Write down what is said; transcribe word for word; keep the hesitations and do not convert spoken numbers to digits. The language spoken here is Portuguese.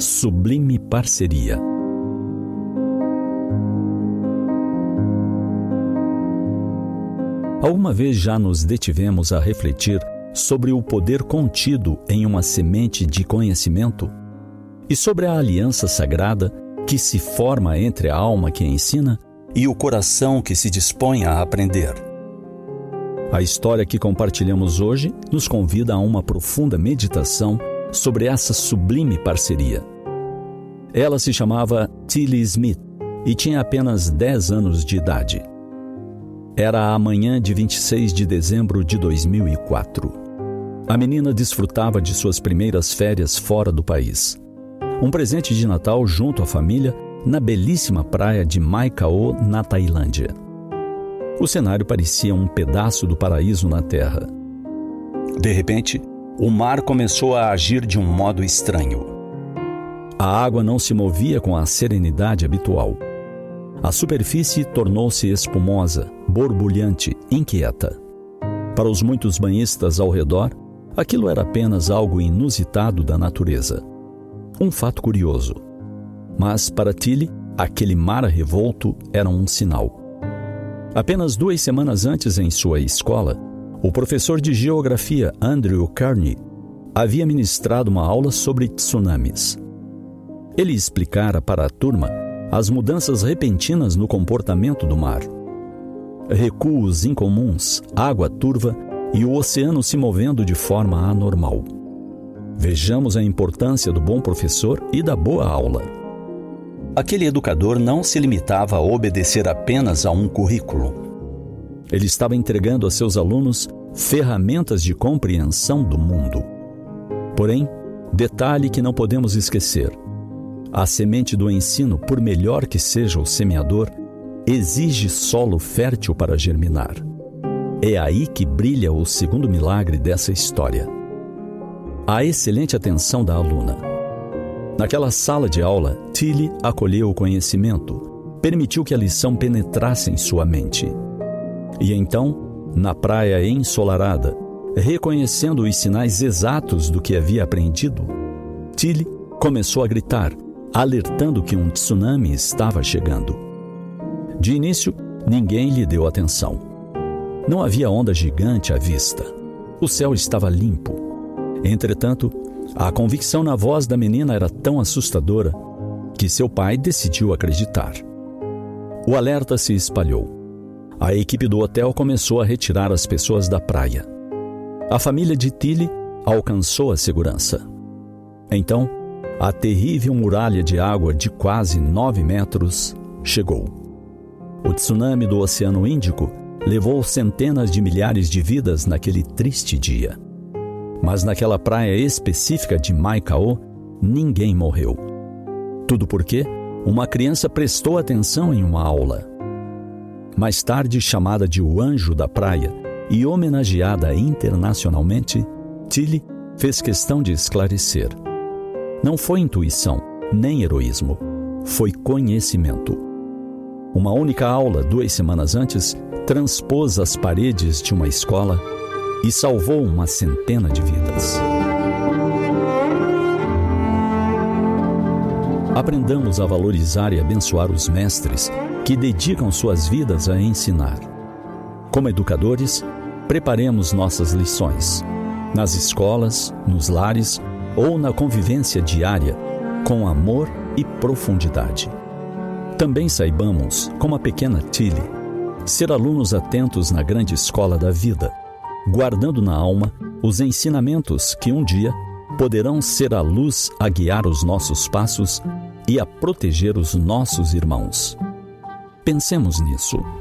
sublime parceria. Alguma vez já nos detivemos a refletir sobre o poder contido em uma semente de conhecimento e sobre a aliança sagrada que se forma entre a alma que ensina e o coração que se dispõe a aprender? A história que compartilhamos hoje nos convida a uma profunda meditação sobre essa sublime parceria. Ela se chamava Tilly Smith e tinha apenas dez anos de idade. Era a manhã de vinte e seis de dezembro de dois mil e quatro. A menina desfrutava de suas primeiras férias fora do país. Um presente de Natal junto à família na belíssima praia de Mai Khao, na Tailândia. O cenário parecia um pedaço do paraíso na Terra. De repente, o mar começou a agir de um modo estranho. A água não se movia com a serenidade habitual. A superfície tornou-se espumosa, borbulhante, inquieta. Para os muitos banhistas ao redor, aquilo era apenas algo inusitado da natureza. Um fato curioso. Mas para Tilly, aquele mar revolto era um sinal. Apenas duas semanas antes, em sua escola, o professor de geografia Andrew Carney havia ministrado uma aula sobre tsunamis. Ele explicara para a turma as mudanças repentinas no comportamento do mar. Recuos incomuns, água turva e o oceano se movendo de forma anormal. Vejamos a importância do bom professor e da boa aula. Aquele educador não se limitava a obedecer apenas a um currículo. Ele estava entregando a seus alunos ferramentas de compreensão do mundo. Porém, detalhe que não podemos esquecer: a semente do ensino, por melhor que seja o semeador, exige solo fértil para germinar. É aí que brilha o segundo milagre dessa história. A excelente atenção da aluna. Naquela sala de aula, Tilly acolheu o conhecimento, permitiu que a lição penetrasse em sua mente. E então, na praia ensolarada, reconhecendo os sinais exatos do que havia aprendido, Tilly começou a gritar, alertando que um tsunami estava chegando. De início, ninguém lhe deu atenção. Não havia onda gigante à vista. O céu estava limpo. Entretanto, a convicção na voz da menina era tão assustadora que seu pai decidiu acreditar. O alerta se espalhou. A equipe do hotel começou a retirar as pessoas da praia. A família de Tilly alcançou a segurança. Então, a terrível muralha de água de quase nove metros chegou. O tsunami do Oceano Índico levou centenas de milhares de vidas naquele triste dia. Mas naquela praia específica de Mai Khao, ninguém morreu. Tudo porque uma criança prestou atenção em uma aula. Mais tarde chamada de o Anjo da Praia e homenageada internacionalmente, Tilly fez questão de esclarecer. Não foi intuição, nem heroísmo, foi conhecimento. Uma única aula, duas semanas antes, transpôs as paredes de uma escola e salvou uma centena de vidas. Aprendamos a valorizar e abençoar os mestres que dedicam suas vidas a ensinar. Como educadores, preparemos nossas lições, nas escolas, nos lares ou na convivência diária, com amor e profundidade. Também saibamos, como a pequena Tilly, ser alunos atentos na grande escola da vida, guardando na alma os ensinamentos que um dia poderão ser a luz a guiar os nossos passos e a proteger os nossos irmãos. Pensemos nisso.